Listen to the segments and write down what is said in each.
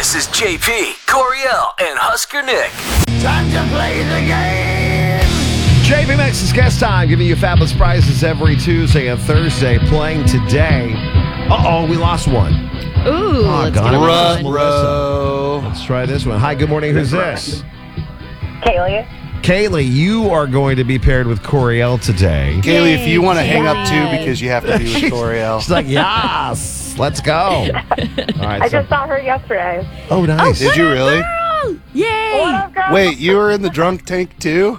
This is JP, Coriel, and Husker Nick. Time to play the game. JP Max's guest time, giving you fabulous prizes every Tuesday and Thursday. Playing today. We lost one. Ooh, let's get Run, one. row. Let's try this one. Hi, good morning. Who's this? Kaylee. Kaylee, you are going to be paired with Coriel today. Kaylee, if you want to hang up too Yes. because you have to be with Coriel. She's like, yes, let's go. All right. I just saw her yesterday. Oh, nice. Did you really? Girl! Yay! What up, girl? Wait, you were in the drunk tank too?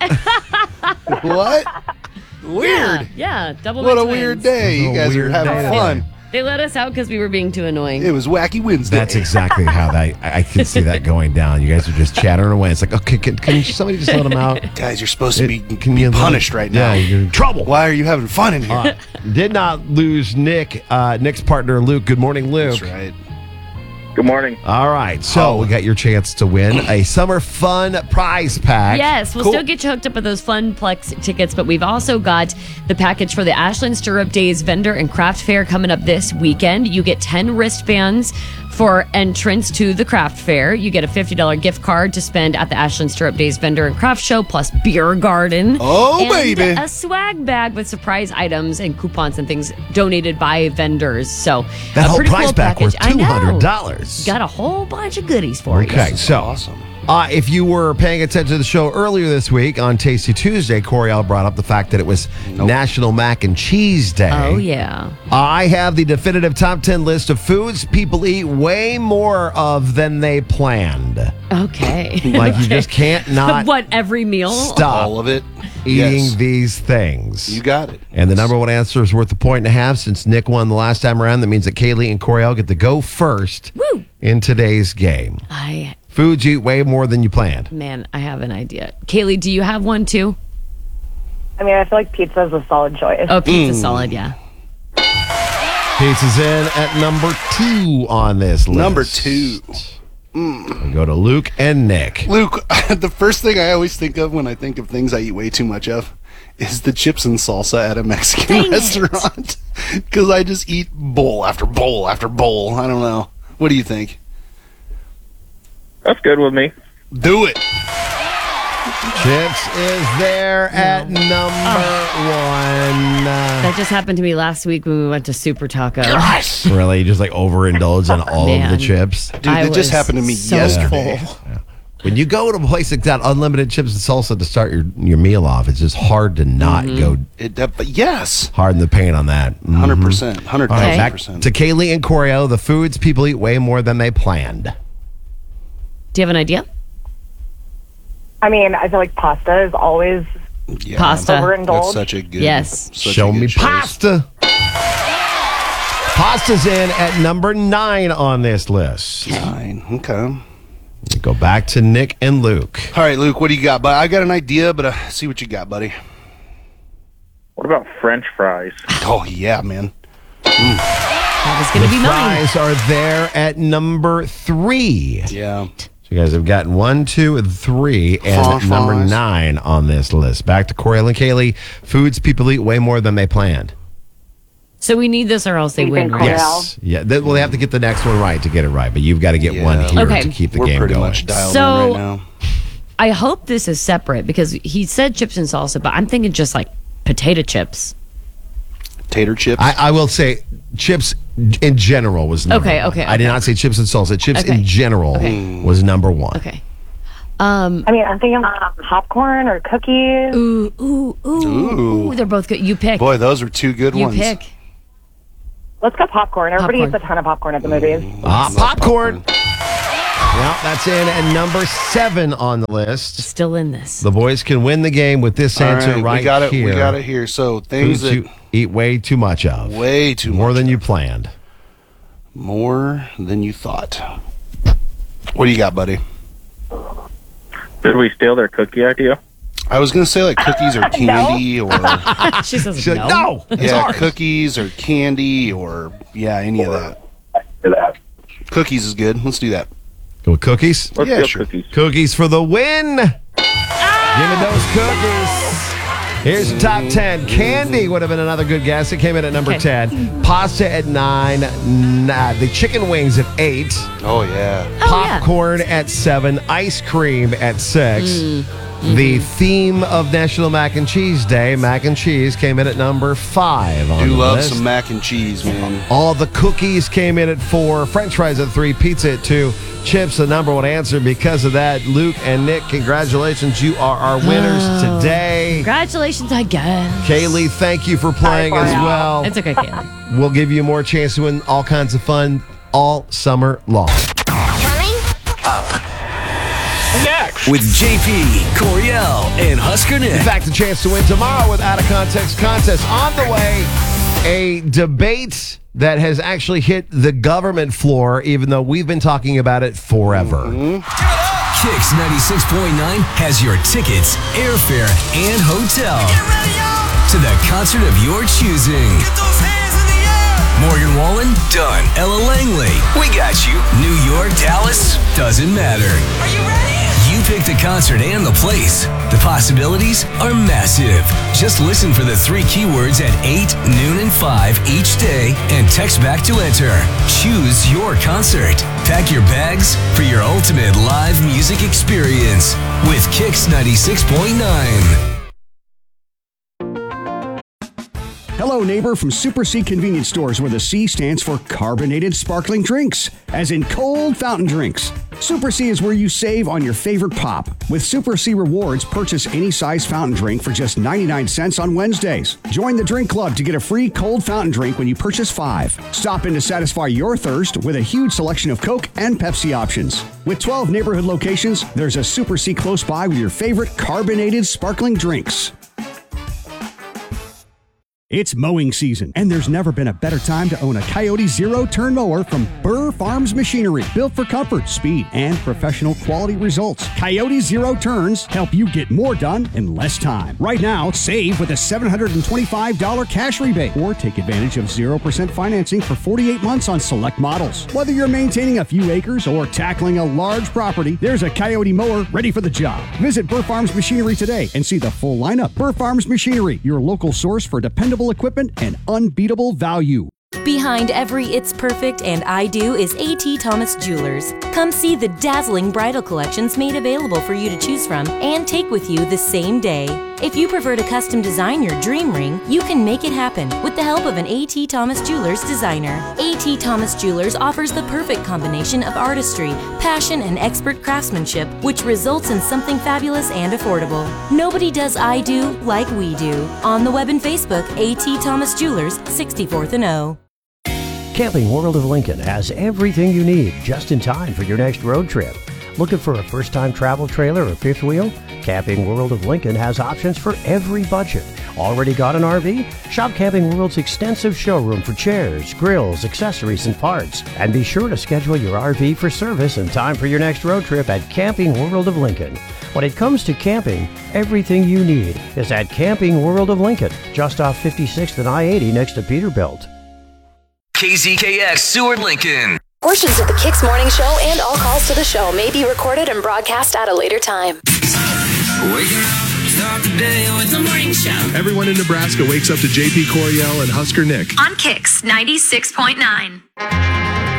What? Weird. Yeah, double What a twins. weird day. You A guys are weird having day fun. today. They let us out because we were being too annoying. It was Wacky Wednesday. That's exactly how I can see that going down. You guys are just chattering away. It's like, okay, can somebody just let them out? Guys, you're supposed to be you punished right now. Yeah, you're in trouble. Why are you having fun in here? Did not lose Nick, Nick's partner, Luke. Good morning, Luke. That's right. Good morning. All right, so we got your chance to win a summer fun prize pack. Yes, we'll Cool. still get you hooked up with those Funplex tickets, but we've also got the package for the Ashland Stirrup Days Vendor and Craft Fair coming up this weekend. You get 10 wristbands for entrance to the craft fair. You get a $50 gift card to spend at the Ashland Stirrup Days Vendor and Craft Show, plus beer garden. Oh, and baby. a swag bag with surprise items and coupons and things donated by vendors. So That a whole pretty prize cool pack worth package. I know. $200. Got a whole bunch of goodies for you. Okay, so Awesome. if you were paying attention to the show earlier this week on Tasty Tuesday, Coriel brought up the fact that it was National Mac and Cheese Day. Oh, yeah. I have the definitive top 10 list of foods people eat way more of than they planned. Okay. Like you just can't not What, every meal? stop All of it. eating Yes. these things. You got it. And the number one answer is worth a point and a half. Since Nick won the last time around, that means that Kaylee and Coriel get to go first Woo! in today's game. Foods you eat way more than you planned. Man, I have an idea. Kaylee, do you have one too? I mean, I feel like pizza is a solid choice. Oh, pizza solid, yeah. Pizza's in at number 2 on this list. Number 2. We go to Luke and Nick. Luke, the first thing I always think of when I think of things I eat way too much of is the chips and salsa at a Mexican Dang it. restaurant. Because I just eat bowl after bowl after bowl. I don't know. What do you think? That's good with me. Do it. Chips is there at number 1. That just happened to me last week when we went to Super Taco. Really? Just like overindulge on all of Man. the chips? Dude, I that just was happened to me so yesterday. full. When you go to a place like that, unlimited chips and salsa to start your meal off, it's just hard to not go But yes. hard in the paint on that. 100%. All right, back 110%. to Kaylee and Coriel, the foods people eat way more than they planned. Do you have an idea? I mean, I feel like pasta is always Yeah, Pasta. That's overindulged. such a good Yes. such a Show good me choice. pasta. Pasta's in at number 9 on this list. 9. Okay. We go back to Nick and Luke. All right, Luke, what do you got? But I got an idea, but see what you got, buddy. What about French fries? Oh, yeah, man. That was going to be mine. Fries are there at number 3. Yeah. So you guys have gotten 1, 2, and 3, and French number fries. 9 on this list. Back to Coriel and Kaylee. Foods people eat way more than they planned. So we need this or else they You win, think right? Coriel? Yes. Yeah. Well, they have to get the next one right to get it right, but you've got to get one here Okay. to keep the We're game pretty going. much dialed So- in right now. I hope this is separate because he said chips and salsa, but I'm thinking just like potato chips. Tater chips. I will say chips in general was number Okay, 1. okay, I did okay. not say chips and salsa. Chips Okay. in general Okay. was number 1. Okay. I mean, I'm thinking popcorn or cookies. Ooh. They're both good. You pick. Boy, those were two good you ones. pick. Let's go popcorn. Everybody Popcorn. eats a ton of popcorn at the movies. Popcorn. Yeah, that's in at number 7 on the list. Still in this. The boys can win the game with this All answer right we got it. here. We got it here. So things Foods that you eat way too much of. way too More much. than you planned. More than you thought. What do you got, buddy? Did we steal their cookie idea? I was gonna say like cookies or candy or She says She's like, no, it's yeah, ours. cookies or candy or yeah, any of that. Cookies is good. Let's do that. Go with cookies. Let's Yeah, steal sure. cookies. Cookies for the win. Give me those cookies. Here's the top 10. Candy would have been another good guess. It came in at number Okay. 10. Pasta at 9. The chicken wings at 8. Oh, yeah. Popcorn at 7. Ice cream at 6. The theme of National Mac and Cheese Day, mac and cheese, came in at number 5 on Do the love list. some mac and cheese, man. All the cookies came in at 4. French fries at 3. Pizza at 2. Chips, the number 1 answer. Because of that, Luke and Nick, congratulations. You are our winners today. Congratulations, I guess. Kaylee, thank you for playing as well. It's okay, Kaylee. We'll give you more chance to win all kinds of fun all summer long. With JP, Coriel, and Husker Nick. In fact, a chance to win tomorrow with Out of Context contest. On the way, a debate that has actually hit the government floor, even though we've been talking about it forever. Kicks 96.9 has your tickets, airfare, and hotel to the concert of your choosing. Morgan Wallen? Done. Ella Langley? We got you. New York, Dallas? Doesn't matter. Are you ready? You pick the concert and the place. The possibilities are massive. Just listen for the 3 keywords at 8, noon, and 5 each day and text back to enter. Choose your concert. Pack your bags for your ultimate live music experience with Kicks 96.9. Hello, neighbor from Super C Convenience Stores, where the C stands for carbonated sparkling drinks, as in cold fountain drinks. Super C is where you save on your favorite pop. With Super C Rewards, purchase any size fountain drink for just 99 cents on Wednesdays. Join the drink club to get a free cold fountain drink when you purchase 5. Stop in to satisfy your thirst with a huge selection of Coke and Pepsi options. With 12 neighborhood locations, there's a Super C close by with your favorite carbonated sparkling drinks. It's mowing season, and there's never been a better time to own a Coyote zero-turn mower from Burr Farms Machinery. Built for comfort, speed, and professional quality results, Coyote Zero Turns help you get more done in less time. Right now, save with a $725 cash rebate, or take advantage of 0% financing for 48 months on select models. Whether you're maintaining a few acres or tackling a large property, there's a Coyote mower ready for the job. Visit Burr Farms Machinery today and see the full lineup. Burr Farms Machinery, your local source for dependable equipment and unbeatable value. Behind every It's Perfect and I Do is A.T. Thomas Jewelers. Come see the dazzling bridal collections made available for you to choose from and take with you the same day. If you prefer to custom design your dream ring, you can make it happen with the help of an A.T. Thomas Jewelers designer. A.T. Thomas Jewelers offers the perfect combination of artistry, passion, and expert craftsmanship, which results in something fabulous and affordable. Nobody does I Do like we do. On the web and Facebook, A.T. Thomas Jewelers, 64th and O. Camping World of Lincoln has everything you need just in time for your next road trip. Looking for a first-time travel trailer or fifth wheel? Camping World of Lincoln has options for every budget. Already got an RV? Shop Camping World's extensive showroom for chairs, grills, accessories, and parts. And be sure to schedule your RV for service in time for your next road trip at Camping World of Lincoln. When it comes to camping, everything you need is at Camping World of Lincoln, just off 56th and I-80 next to Peterbilt. KZKX Seward Lincoln. Portions of the Kicks Morning Show and all calls to the show may be recorded and broadcast at a later time. Waking up, start the day with the morning show. Everyone in Nebraska wakes up to JP Coriel and Husker Nick. On Kicks 96.9.